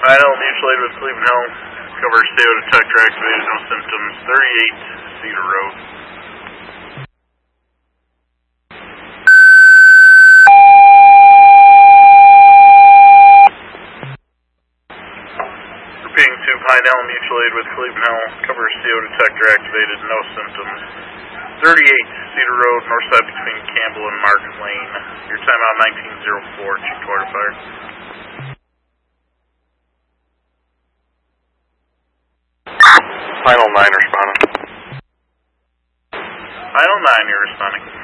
Final mutual aid with Cleveland Hill. Cover stereo detector activated, no symptoms. 38 Cedar Road. Repeating to Pinell mutual aid with Cleveland Hill. Cover stereo detector activated, no symptoms. 38 Cedar Road, north side between Campbell and Market Lane. Your timeout 1904, Chief Quarter Fire. Final 9 responding. Final 9, you're responding.